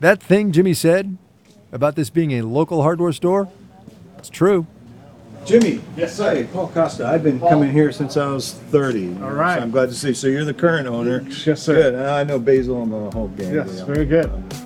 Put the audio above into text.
that thing Jimmy said about this being a local hardware store, it's true. Jimmy. Yes, sir. Hey, Paul Costa. I've been coming here since I was 30. All right. So I'm glad to see. So you're the current owner. Yes, sir. Good. I know Basil and the whole gang. Yes, very good.